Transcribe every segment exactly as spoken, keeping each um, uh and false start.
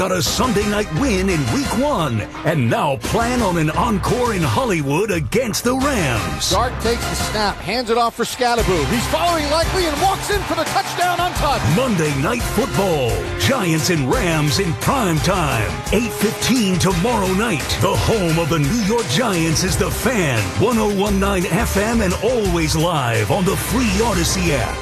got a Sunday night win in week one and now plan on an encore in Hollywood against the Rams. Dart takes the snap, hands it off for Scalaboo. He's following likely and walks in for the touchdown untouched. Monday Night Football. Giants and Rams in prime time. eight fifteen tomorrow night. The home of the New York Giants is The Fan. one oh one point nine F M and always live on the free Odyssey app.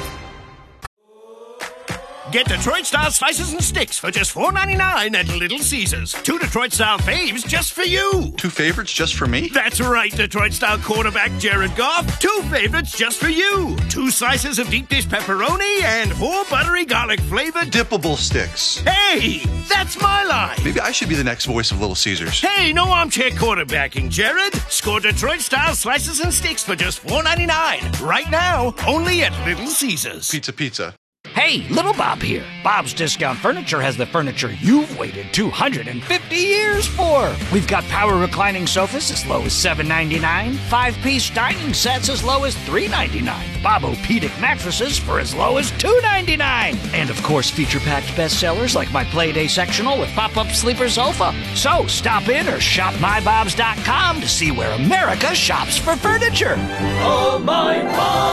Get Detroit-style slices and sticks for just four ninety-nine at Little Caesars. Two Detroit-style faves just for you. Two favorites just for me? That's right, Detroit-style quarterback Jared Goff. Two favorites just for you. Two slices of deep dish pepperoni and four buttery garlic-flavored dippable sticks. Hey, that's my line. Maybe I should be the next voice of Little Caesars. Hey, no armchair quarterbacking, Jared. Score Detroit-style slices and sticks for just four ninety-nine. Right now, only at Little Caesars. Pizza, pizza. Hey, Little Bob here. Bob's Discount Furniture has the furniture you've waited two hundred fifty years for. We've got power reclining sofas as low as seven ninety-nine, five-piece dining sets as low as three ninety-nine, Bob-O-Pedic mattresses for as low as two ninety-nine, and of course feature-packed bestsellers like my Playday sectional with pop-up sleeper sofa. So stop in or shop my bobs dot com to see where America shops for furniture. Oh, my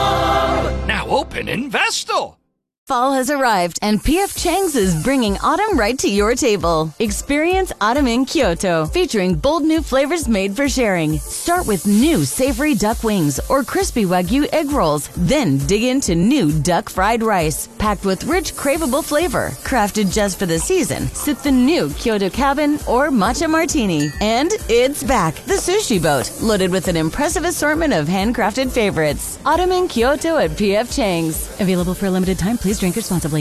Bob! Now open in Vestal. Fall has arrived, and P F Chang's is bringing autumn right to your table. Experience autumn in Kyoto, featuring bold new flavors made for sharing. Start with new savory duck wings or crispy Wagyu egg rolls. Then dig into new duck fried rice, packed with rich, craveable flavor. Crafted just for the season, sip the new Kyoto Cabin or Matcha Martini. And it's back, the sushi boat, loaded with an impressive assortment of handcrafted favorites. Autumn in Kyoto at P F Chang's. Available for a limited time. Please drink responsibly.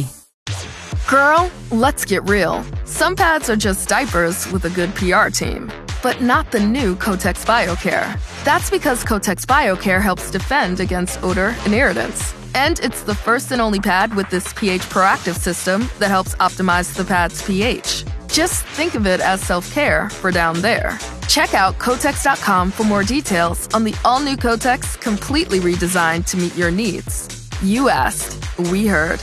Girl, let's get real. Some pads are just diapers with a good P R team, but not the new Kotex BioCare. That's because Kotex BioCare helps defend against odor and irritants. And it's the first and only pad with this pH proactive system that helps optimize the pad's pH. Just think of it as self-care for down there. Check out Kotex dot com for more details on the all-new Kotex, completely redesigned to meet your needs. You asked, we heard.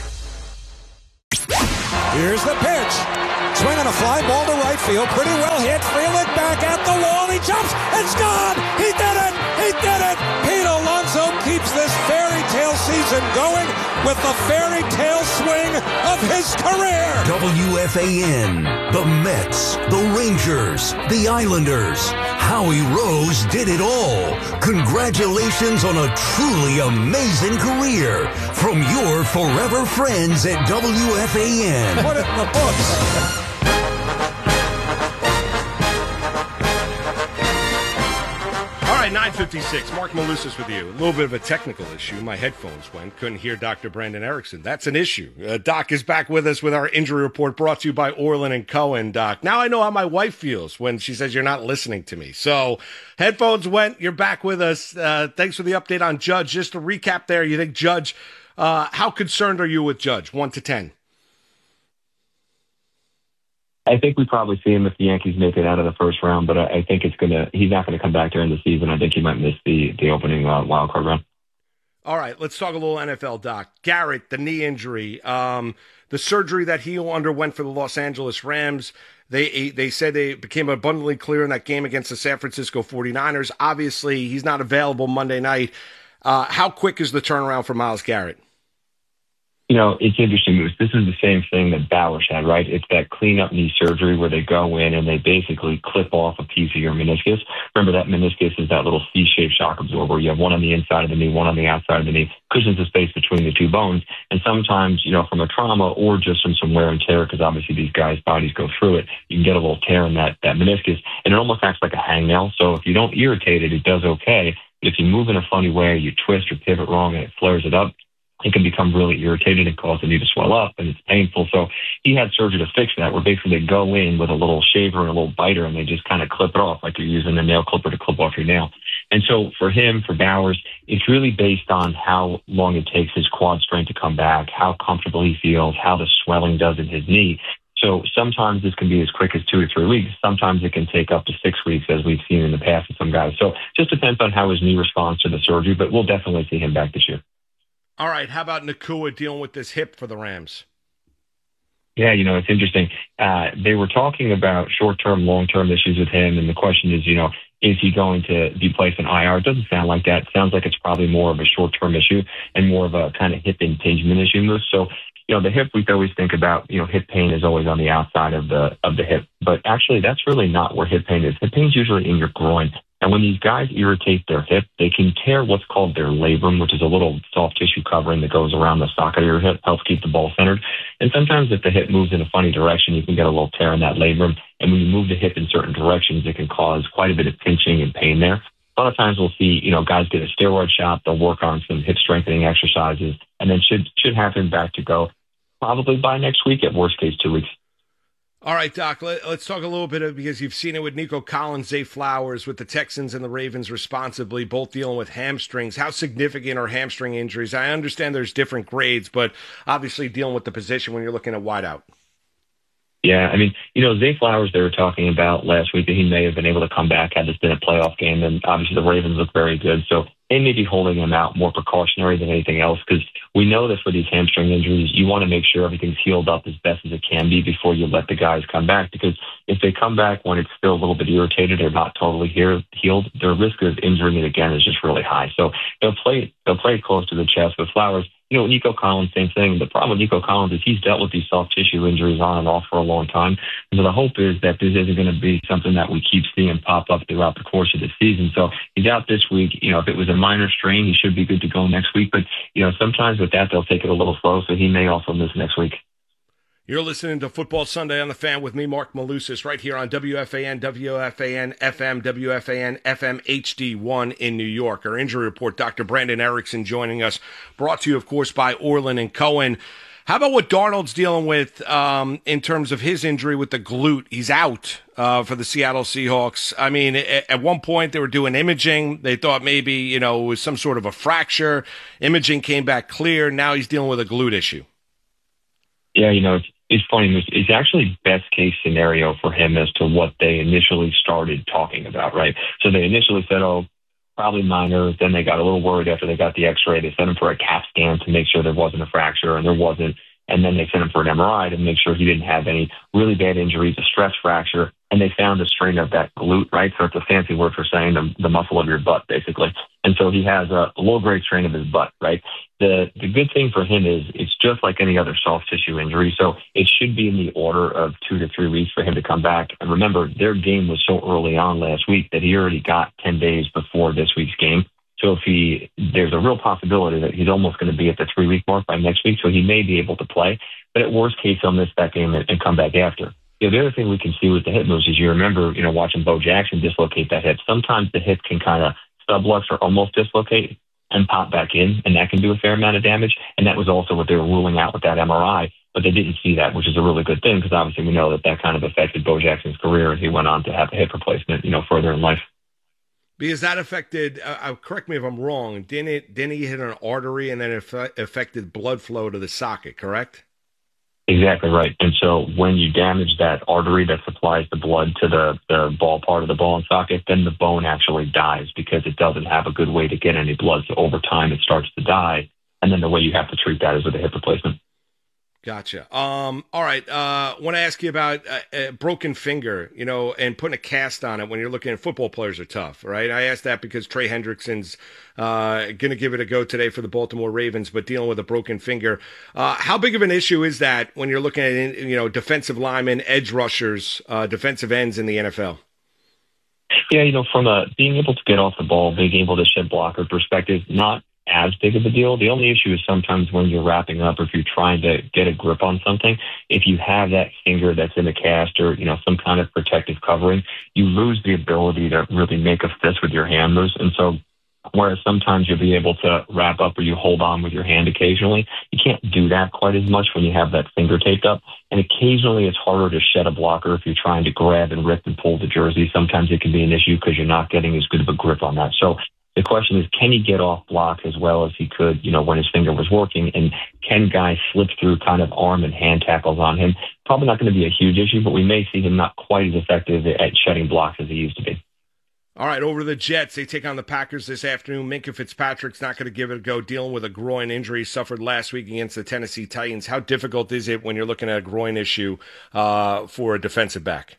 Here's the pitch. Swinging a fly ball to right field. Pretty well hit. Freeland back at the wall. He jumps. It's gone. He did it. He did it. Pete Alonso keeps this fairy tale season going with the fairy tale swing of his career. W F A N, the Mets, the Rangers, the Islanders. Howie Rose did it all. Congratulations on a truly amazing career from your forever friends at W F A N. Put it in the books. nine fifty-six, Mark Malusis with you. A little bit of a technical issue. My headphones went. Couldn't hear Doctor Brandon Erickson. That's an issue. Uh, Doc is back with us with our injury report brought to you by Orland and Cohen, Doc. Now I know how my wife feels when she says you're not listening to me. So headphones went. You're back with us. Uh, thanks for the update on Judge. Just to recap there, you think Judge, uh, how concerned are you with Judge, one to ten? I think we probably see him if the Yankees make it out of the first round, but I, I think it's gonna. He's not going to come back during the season. I think he might miss the the opening uh, wild card round. All right, let's talk a little N F L, Doc. Garrett, the knee injury, um, the surgery that he underwent for the Los Angeles Rams. They they said they became abundantly clear in that game against the San Francisco forty-niners. Obviously, he's not available Monday night. Uh, how quick is the turnaround for Myles Garrett? You know, it's interesting, Moose. This is the same thing that Bowers had, right? It's that cleanup knee surgery where they go in and they basically clip off a piece of your meniscus. Remember, that meniscus is that little C-shaped shock absorber where you have one on the inside of the knee, one on the outside of the knee, cushions the space between the two bones. And sometimes, you know, from a trauma or just from some wear and tear, because obviously these guys' bodies go through it, you can get a little tear in that, that meniscus, and it almost acts like a hangnail. So if you don't irritate it, it does okay. But if you move in a funny way, you twist or pivot wrong and it flares it up, it can become really irritated and cause the knee to swell up, and it's painful. So he had surgery to fix that, where basically they go in with a little shaver and a little biter, and they just kind of clip it off like you're using a nail clipper to clip off your nail. And so for him, for Bowers, it's really based on how long it takes his quad strength to come back, how comfortable he feels, how the swelling does in his knee. So sometimes this can be as quick as two to three weeks. Sometimes it can take up to six weeks, as we've seen in the past with some guys. So just depends on how his knee responds to the surgery, but we'll definitely see him back this year. All right, how about Nacua dealing with this hip for the Rams? Yeah, you know, it's interesting. Uh, they were talking about short-term, long-term issues with him, and the question is, you know, is he going to be placed in I R? It doesn't sound like that. It sounds like it's probably more of a short-term issue and more of a kind of hip impingement issue. So, you know, the hip, we always think about, you know, hip pain is always on the outside of the of the hip. But actually, that's really not where hip pain is. Hip pain is usually in your groin. And when these guys irritate their hip, they can tear what's called their labrum, which is a little soft tissue covering that goes around the socket of your hip, helps keep the ball centered. And sometimes if the hip moves in a funny direction, you can get a little tear in that labrum. And when you move the hip in certain directions, it can cause quite a bit of pinching and pain there. A lot of times we'll see, you know, guys get a steroid shot, they'll work on some hip strengthening exercises, and then should should have him back to go probably by next week, at worst case two weeks. All right, Doc, let, let's talk a little bit of, because you've seen it with Nico Collins, Zay Flowers, with the Texans and the Ravens responsibly, both dealing with hamstrings. How significant are hamstring injuries? I understand there's different grades, but obviously dealing with the position when you're looking at wideout. Yeah, I mean, you know, Zay Flowers, they were talking about last week that he may have been able to come back had this been a playoff game, and obviously the Ravens look very good. So they may be holding him out more precautionary than anything else, because we know that for these hamstring injuries, you want to make sure everything's healed up as best as it can be before you let the guys come back, because if they come back when it's still a little bit irritated or not totally healed, their risk of injuring it again is just really high. So they'll play they'll play close to the chest with Flowers. You know, Nico Collins, same thing. The problem with Nico Collins is he's dealt with these soft tissue injuries on and off for a long time. And so the hope is that this isn't going to be something that we keep seeing pop up throughout the course of the season. So he's out this week. You know, if it was a minor strain, he should be good to go next week. But, you know, sometimes with that, they'll take it a little slow, so he may also miss next week. You're listening to Football Sunday on the Fan with me, Mark Malusis, right here on W F A N, W F A N F M, W F A N F M H D one in New York. Our injury report, Doctor Brandon Erickson joining us, brought to you, of course, by Orland and Cohen. How about what Darnold's dealing with um, in terms of his injury with the glute? He's out uh, for the Seattle Seahawks. I mean, at, at one point they were doing imaging. They thought maybe, you know, it was some sort of a fracture. Imaging came back clear. Now he's dealing with a glute issue. Yeah, you know, it's, it's funny. It's actually best case scenario for him as to what they initially started talking about, right? So they initially said, oh, probably minor. Then they got a little worried after they got the x-ray. They sent him for a CAT scan to make sure there wasn't a fracture, and there wasn't. And then they sent him for an M R I to make sure he didn't have any really bad injuries, a stress fracture. And they found a strain of that glute, right? So it's a fancy word for saying the, the muscle of your butt, basically. And so he has a low-grade strain of his butt, right? The the good thing for him is it's just like any other soft tissue injury. So it should be in the order of two to three weeks for him to come back. And remember, their game was so early on last week that he already got ten days before this week's game. So if he, there's a real possibility that he's almost going to be at the three-week mark by next week, so he may be able to play. But at worst case, he'll miss that game and, and come back after. You know, the other thing we can see with the hip moves is you remember, you know, watching Bo Jackson dislocate that hip. Sometimes the hip can kind of sublux or almost dislocate and pop back in, and that can do a fair amount of damage. And that was also what they were ruling out with that M R I, but they didn't see that, which is a really good thing, because obviously we know that that kind of affected Bo Jackson's career, and he went on to have a hip replacement, you know, further in life. Because that affected, uh, correct me if I'm wrong, didn't it, didn't he hit an artery and then it affected blood flow to the socket, correct? Exactly right. And so when you damage that artery that supplies the blood to the, the ball part of the ball and socket, then the bone actually dies because it doesn't have a good way to get any blood. So over time it starts to die. And then the way you have to treat that is with a hip replacement. Gotcha. Um, all right. I uh, want to ask you about a, a broken finger, you know, and putting a cast on it when you're looking at football players are tough, right? I asked that because Trey Hendrickson's uh, going to give it a go today for the Baltimore Ravens, but dealing with a broken finger. Uh, how big of an issue is that when you're looking at, you know, defensive linemen, edge rushers, uh, defensive ends in the N F L? Yeah, you know, from a being able to get off the ball, being able to shed blocker perspective, not as big of a deal. The only issue is sometimes when you're wrapping up or if you're trying to get a grip on something, if you have that finger that's in a cast or, you know, some kind of protective covering, you lose the ability to really make a fist with your hand loose. And so whereas sometimes you'll be able to wrap up or you hold on with your hand occasionally, you can't do that quite as much when you have that finger taped up. And occasionally it's harder to shed a blocker if you're trying to grab and rip and pull the jersey. Sometimes it can be an issue because you're not getting as good of a grip on that. So the question is, can he get off block as well as he could, you know, when his finger was working? And can guys slip through kind of arm and hand tackles on him? Probably not going to be a huge issue, but we may see him not quite as effective at shedding blocks as he used to be. All right, over to the Jets. They take on the Packers this afternoon. Minkah Fitzpatrick's not going to give it a go, dealing with a groin injury he suffered last week against the Tennessee Titans. How difficult is it when you're looking at a groin issue uh, for a defensive back?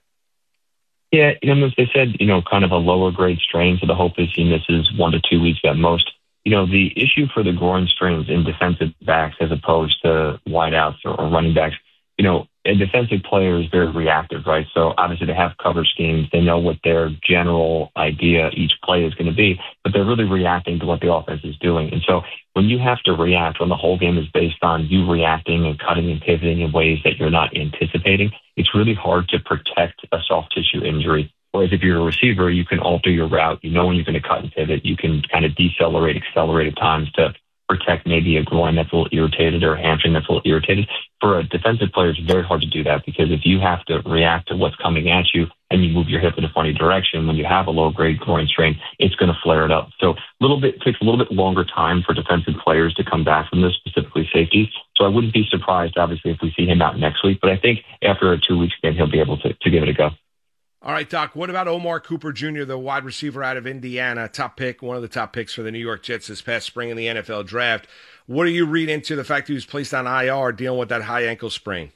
Yeah, you know, as they said, you know, kind of a lower grade strain, so the hope is he misses one to two weeks at most. You know, the issue for the groin strains in defensive backs as opposed to wideouts or, or running backs, you know, a defensive player is very reactive, right? So obviously they have cover schemes. They know what their general idea each play is going to be, but they're really reacting to what the offense is doing. And so when you have to react, when the whole game is based on you reacting and cutting and pivoting in ways that you're not anticipating, it's really hard to protect a soft tissue injury. Whereas if you're a receiver, you can alter your route. You know when you're going to cut and pivot. You can kind of decelerate, accelerate at times to protect maybe a groin that's a little irritated or a hamstring that's a little irritated. For a defensive player, it's very hard to do that because if you have to react to what's coming at you and you move your hip in a funny direction, when you have a low-grade groin strain, it's going to flare it up. So a little bit takes a little bit longer time for defensive players to come back from this, specifically safeties. So I wouldn't be surprised, obviously, if we see him out next week. But I think after a two-week span, he'll be able to, to give it a go. All right, Doc, what about Omar Cooper Junior, the wide receiver out of Indiana, top pick, one of the top picks for the New York Jets this past spring in the N F L draft? What do you read into the fact that he was placed on I R dealing with that high ankle sprain?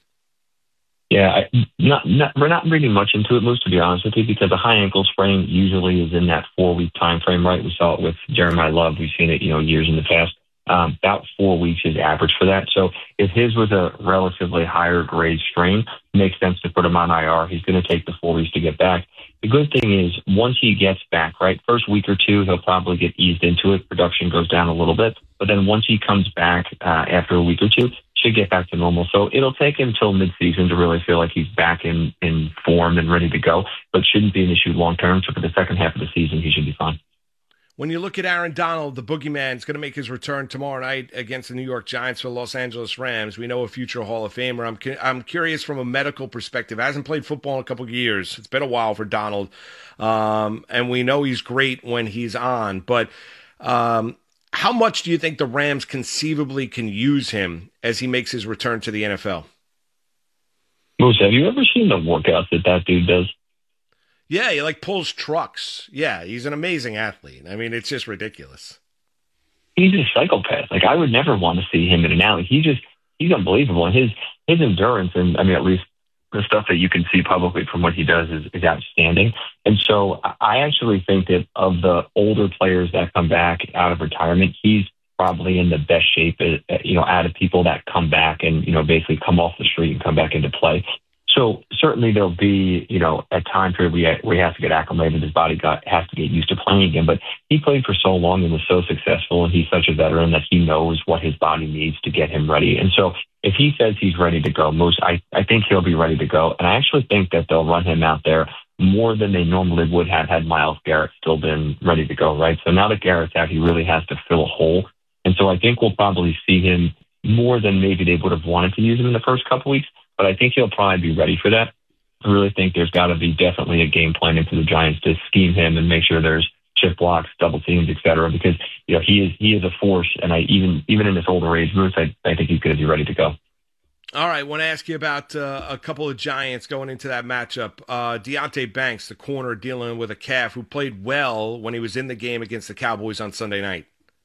Yeah, I, not, not, we're not reading much into it, Moose, to be honest with you, because a high ankle sprain usually is in that four-week time frame, right? We saw it with Jeremiah Love. We've seen it, you know, years in the past. Um, about four weeks is average for that. So if his was a relatively higher grade strain, it makes sense to put him on I R. He's going to take the four weeks to get back. The good thing is once he gets back, right, first week or two, he'll probably get eased into it. Production goes down a little bit. But then once he comes back uh, after a week or two, should get back to normal. So it'll take him until midseason to really feel like he's back in, in form and ready to go, but shouldn't be an issue long term. So for the second half of the season, he should be fine. When you look at Aaron Donald, the boogeyman is going to make his return tomorrow night against the New York Giants for the Los Angeles Rams. We know a future Hall of Famer. I'm cu- I'm curious from a medical perspective. Hasn't played football in a couple of years. It's been a while for Donald, um, and we know he's great when he's on. But um, how much do you think the Rams conceivably can use him as he makes his return to the N F L? Moose, have you ever seen the workouts that that dude does? Yeah, he like pulls trucks. Yeah, he's an amazing athlete. I mean, it's just ridiculous. He's a psychopath. Like, I would never want to see him in an alley. He just, he's unbelievable. And his, his endurance, and I mean, at least the stuff that you can see publicly from what he does is, is outstanding. And so I actually think that of the older players that come back out of retirement, he's probably in the best shape, uh, you know, out of people that come back and, you know, basically come off the street and come back into play. So certainly there'll be, you know, a time period where we have to get acclimated. His body got, has to get used to playing again. But he played for so long and was so successful, and he's such a veteran that he knows what his body needs to get him ready. And so if he says he's ready to go, Moose, I, I think he'll be ready to go. And I actually think that they'll run him out there more than they normally would have had Myles Garrett still been ready to go, right? So now that Garrett's out, he really has to fill a hole. And so I think we'll probably see him more than maybe they would have wanted to use him in the first couple weeks. But I think he'll probably be ready for that. I really think there's got to be definitely a game plan into the Giants to scheme him and make sure there's chip blocks, double teams, et cetera, because, you know, he is he is a force. And I even even in this older age, Moose, I, I think he's going to be ready to go. All right, I want to ask you about uh, a couple of Giants going into that matchup. Uh, Deonte Banks, the corner dealing with a calf, who played well when he was in the game against the Cowboys on Sunday night.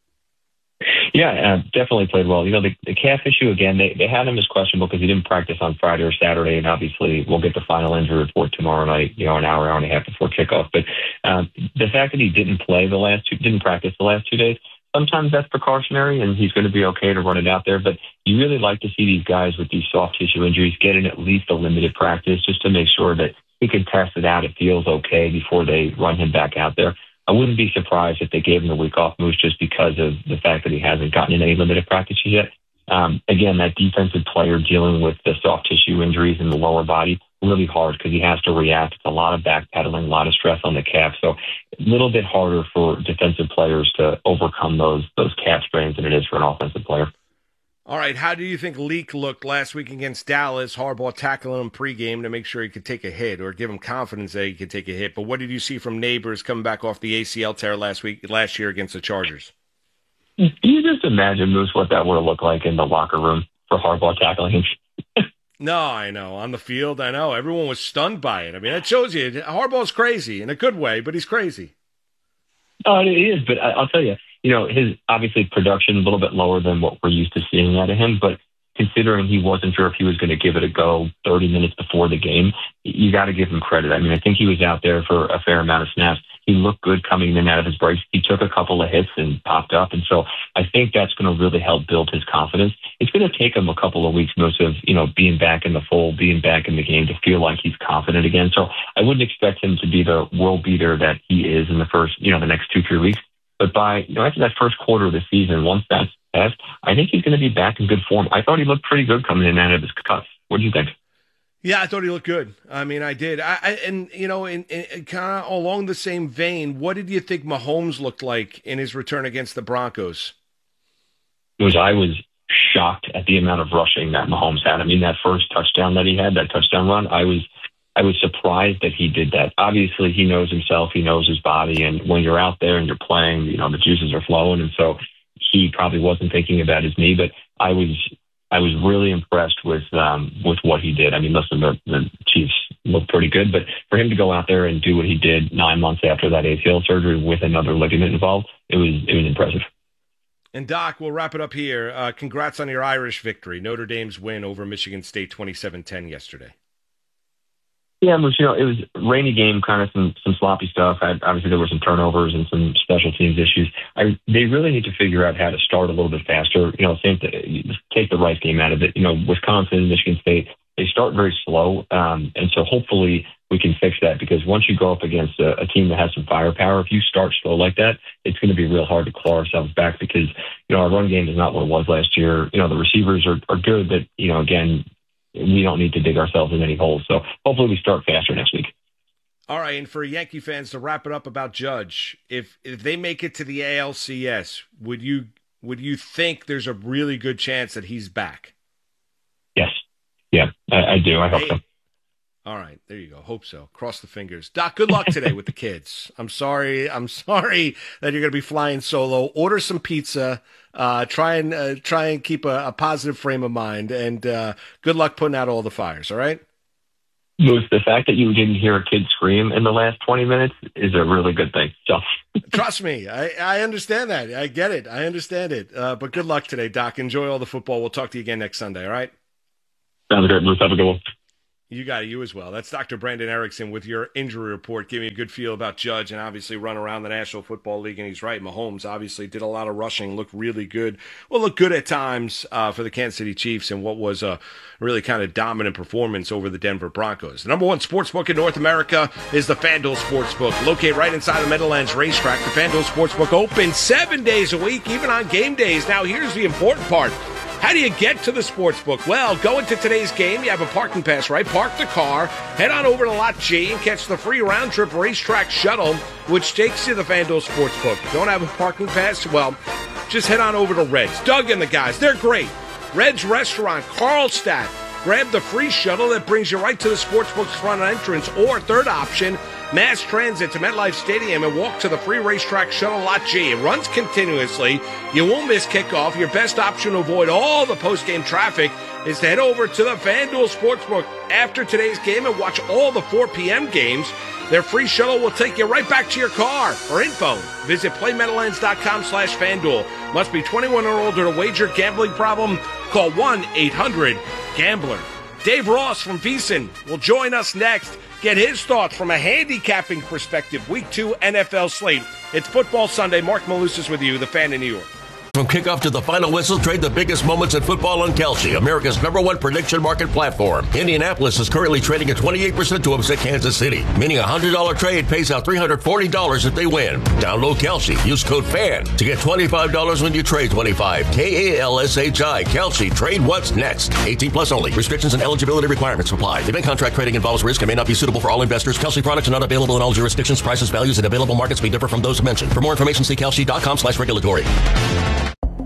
Yeah, uh, definitely played well. You know, the, the calf issue, again, they, they had him as questionable because he didn't practice on Friday or Saturday, and obviously we'll get the final injury report tomorrow night, you know, an hour, hour and a half before kickoff. But um, the fact that he didn't play the last two, didn't practice the last two days, sometimes that's precautionary, and he's going to be okay to run it out there. But you really like to see these guys with these soft tissue injuries get in at least a limited practice just to make sure that he can test it out, it feels okay before they run him back out there. I wouldn't be surprised if they gave him the week off, Moose, just because of the fact that he hasn't gotten in any limited practices yet. Um, again, that defensive player dealing with the soft tissue injuries in the lower body, really hard because he has to react. It's a lot of backpedaling, a lot of stress on the calf. So a little bit harder for defensive players to overcome those those calf strains than it is for an offensive player. All right, how do you think Leak looked last week against Dallas? Harbaugh tackling him pregame to make sure he could take a hit or give him confidence that he could take a hit. But what did you see from Neighbors coming back off the A C L tear last week, last year against the Chargers? Can you just imagine, Moose, what that would have looked like in the locker room for Harbaugh tackling him? No, I know. On the field, I know. Everyone was stunned by it. I mean, that shows you Harbaugh's crazy in a good way, but he's crazy. Oh, it is, but I, I'll tell you, you know, his obviously production a little bit lower than what we're used to seeing out of him, but considering he wasn't sure if he was going to give it a go thirty minutes before the game, you got to give him credit. I mean, I think he was out there for a fair amount of snaps. He looked good coming in and out of his breaks. He took a couple of hits and popped up. And so I think that's going to really help build his confidence. It's going to take him a couple of weeks, most of, you know, being back in the fold, being back in the game to feel like he's confident again. So I wouldn't expect him to be the world beater that he is in the first, you know, the next two, three weeks. But by, you know, after that first quarter of the season, once that's passed, I think he's going to be back in good form. I thought he looked pretty good coming in and out of his cuts. What do you think? Yeah, I thought he looked good. I mean, I did. I, I and you know, in, in kind of along the same vein, what did you think Mahomes looked like in his return against the Broncos? It was I was shocked at the amount of rushing that Mahomes had. I mean, that first touchdown that he had, that touchdown run, I was I was surprised that he did that. Obviously, he knows himself, he knows his body, and when you're out there and you're playing, you know, the juices are flowing, and so he probably wasn't thinking about his knee, but I was I was really impressed with um, with what he did. I mean, listen, the, the Chiefs looked pretty good, but for him to go out there and do what he did nine months after that A C L surgery with another ligament involved, it was it was impressive. And Doc, we'll wrap it up here. Uh, congrats on your Irish victory, Notre Dame's win over Michigan State twenty-seven ten yesterday. Yeah, you know, it was a rainy game, kind of some, some sloppy stuff. I, obviously, there were some turnovers and some special teams issues. I, they really need to figure out how to start a little bit faster. You know, same thing, take the Rice game out of it. You know, Wisconsin, Michigan State, they start very slow. Um, and so hopefully we can fix that, because once you go up against a, a team that has some firepower, if you start slow like that, it's going to be real hard to claw ourselves back, because, you know, our run game is not what it was last year. You know, the receivers are, are good, but, you know, again, we don't need to dig ourselves in any holes. So hopefully we start faster next week. All right, and for Yankee fans, to wrap it up about Judge, if if they make it to the A L C S, would you would you think there's a really good chance that he's back? Yes. Yeah, I, I do. I hope hey. so. All right, there you go. Hope so. Cross the fingers. Doc, good luck today with the kids. I'm sorry. I'm sorry that you're going to be flying solo. Order some pizza. Uh, try and uh, try and keep a, a positive frame of mind, and uh, good luck putting out all the fires. All right. Moose, the fact that you didn't hear a kid scream in the last twenty minutes is a really good thing. So. Trust me, I, I understand that. I get it. I understand it. Uh, but good luck today, Doc. Enjoy all the football. We'll talk to you again next Sunday. All right. Sounds great, Moose. Have a good one. You got it. You as well. That's Doctor Brandon Erickson with your injury report. Give me a good feel about Judge, and obviously run around the National Football League. And he's right. Mahomes obviously did a lot of rushing, looked really good. Well, looked good at times uh, for the Kansas City Chiefs in what was a really kind of dominant performance over the Denver Broncos. The number one sportsbook in North America is the FanDuel Sportsbook. Located right inside the Meadowlands Racetrack, the FanDuel Sportsbook open seven days a week, even on game days. Now, here's the important part. How do you get to the sportsbook? Well, go into today's game. You have a parking pass, right? Park the car, head on over to Lot G, and catch the free round-trip racetrack shuttle, which takes you to the FanDuel Sportsbook. Don't have a parking pass? Well, just head on over to Red's. Doug and the guys, they're great. Red's Restaurant, Carlstadt. Grab the free shuttle that brings you right to the sportsbook's front entrance, or third option, mass transit to MetLife Stadium and walk to the free racetrack shuttle Lot G. It runs continuously. You won't miss kickoff. Your best option to avoid all the post-game traffic is to head over to the FanDuel Sportsbook after today's game and watch all the four p.m. games. Their free shuttle will take you right back to your car. For info, visit playmeadowlands.com slash FanDuel. Must be twenty-one or older to wager. Gambling problem? Call one eight hundred gambler. Dave Ross from VSiN will join us next. Get his thoughts from a handicapping perspective. Week two N F L slate. It's Football Sunday. Mark Malusis with you, the Fan in New York. From kickoff to the final whistle, trade the biggest moments in football on Kalshi, America's number one prediction market platform. Indianapolis is currently trading at twenty-eight percent to upset Kansas City, meaning a one hundred dollars trade pays out three hundred forty dollars if they win. Download Kalshi. Use code FAN to get twenty-five dollars when you trade twenty-five dollars. K A L S H I. Kalshi. Trade what's next. eighteen plus only. Restrictions and eligibility requirements apply. Event contract trading involves risk and may not be suitable for all investors. Kalshi products are not available in all jurisdictions. Prices, values, and available markets may differ from those mentioned. For more information, see Kalshi dot com slash regulatory.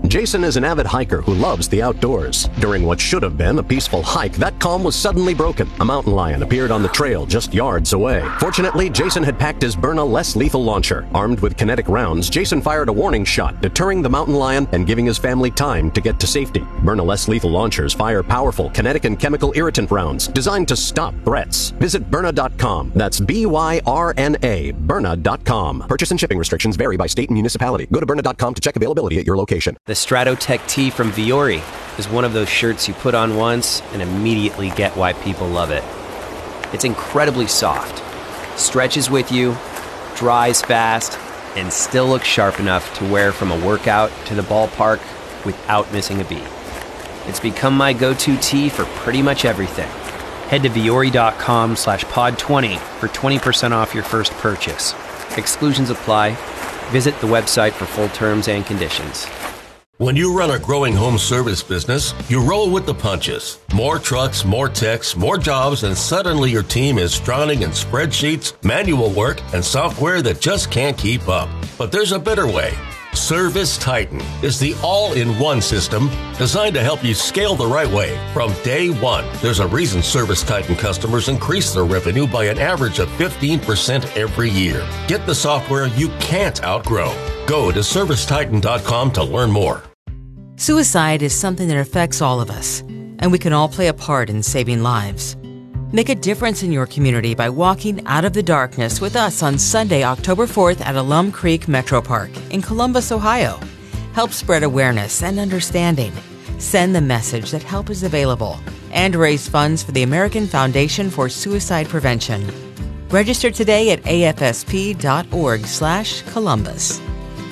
Jason is an avid hiker who loves the outdoors. During what should have been a peaceful hike, that calm was suddenly broken. A mountain lion appeared on the trail just yards away. Fortunately, Jason had packed his Byrna less lethal launcher. Armed with kinetic rounds, Jason fired a warning shot, deterring the mountain lion and giving his family time to get to safety. Byrna less lethal launchers fire powerful kinetic and chemical irritant rounds designed to stop threats. Visit Byrna dot com. That's B Y R N A, Byrna dot com. Purchase and shipping restrictions vary by state and municipality. Go to Byrna dot com to check availability at your location. The Stratotech Tee from Viore is one of those shirts you put on once and immediately get why people love it. It's incredibly soft, stretches with you, dries fast, and still looks sharp enough to wear from a workout to the ballpark without missing a beat. It's become my go-to tee for pretty much everything. Head to Viore dot com slash pod twenty for twenty percent off your first purchase. Exclusions apply. Visit the website for full terms and conditions. When you run a growing home service business, you roll with the punches. More trucks, more techs, more jobs, and suddenly your team is drowning in spreadsheets, manual work, and software that just can't keep up. But there's a better way. Service Titan is the all-in-one system designed to help you scale the right way from day one. There's a reason Service Titan customers increase their revenue by an average of fifteen percent every year. Get the software you can't outgrow. Go to Service Titan dot com to learn more. Suicide is something that affects all of us, and we can all play a part in saving lives. Make a difference in your community by walking out of the darkness with us on Sunday, October fourth at Alum Creek Metro Park in Columbus, Ohio. Help spread awareness and understanding. Send the message that help is available and raise funds for the American Foundation for Suicide Prevention. Register today at A F S P dot org slash Columbus.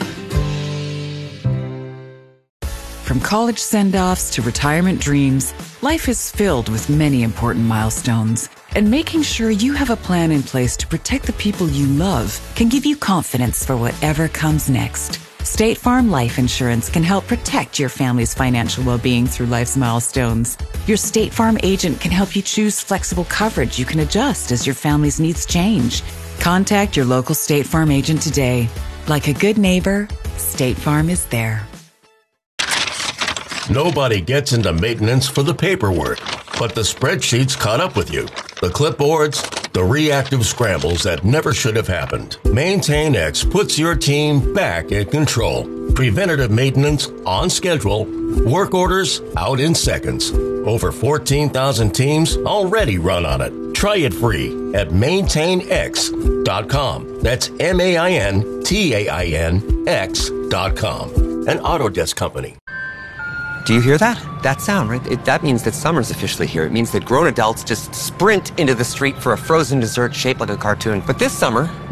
From college send-offs to retirement dreams, life is filled with many important milestones. And making sure you have a plan in place to protect the people you love can give you confidence for whatever comes next. State Farm Life Insurance can help protect your family's financial well-being through life's milestones. Your State Farm agent can help you choose flexible coverage you can adjust as your family's needs change. Contact your local State Farm agent today. Like a good neighbor, State Farm is there. Nobody gets into maintenance for the paperwork, but the spreadsheets caught up with you. The clipboards, the reactive scrambles that never should have happened. MaintainX puts your team back in control. Preventative maintenance on schedule. Work orders out in seconds. Over fourteen thousand teams already run on it. Try it free at maintain x dot com. That's M A I N T A I N X dot com. An Autodesk company. Do you hear that? That sound, right? It, that means that summer's officially here. It means that grown adults just sprint into the street for a frozen dessert shaped like a cartoon. But this summer,